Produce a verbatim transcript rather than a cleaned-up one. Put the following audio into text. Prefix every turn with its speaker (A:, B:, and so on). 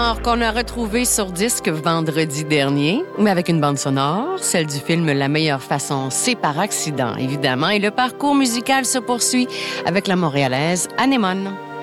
A: genre qu'on a retrouvé sur disque vendredi dernier, mais avec une bande sonore, celle du film La meilleure façon, c'est par accident, évidemment, et le parcours musical se poursuit avec la montréalaise Anémone.